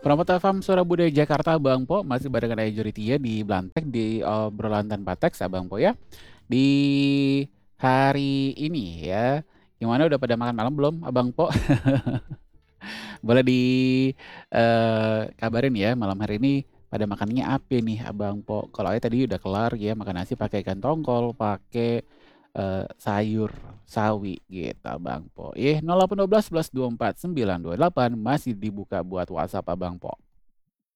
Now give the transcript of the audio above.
Pramata Farm Suara Budaya Jakarta, Abang Po. Masih barengan Aya Juritia di Blantek di obrolan tanpa teks, Abang Po ya. Di hari ini ya. Gimana udah pada makan malam belum, Abang Po? Boleh di kabarin ya malam hari ini pada makannya apa nih, Abang Po? Kalau Aya tadi udah kelar ya makan nasi pakai ikan tongkol, pakai sayur sawi gitu, Abang Po. 0812 11 24 928 masih dibuka buat WhatsApp, Abang Po.